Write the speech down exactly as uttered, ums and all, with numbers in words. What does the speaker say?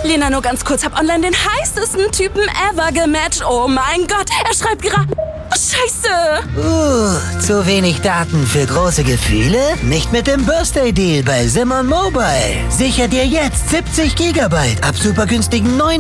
Lena, nur ganz kurz, hab online den heißesten Typen ever gematcht. Oh mein Gott, er schreibt gerade... Scheiße! Uh, zu wenig Daten für große Gefühle? Nicht mit dem Birthday Deal bei Simon Mobile. Sicher dir jetzt siebzig Gigabyte ab super günstigen neun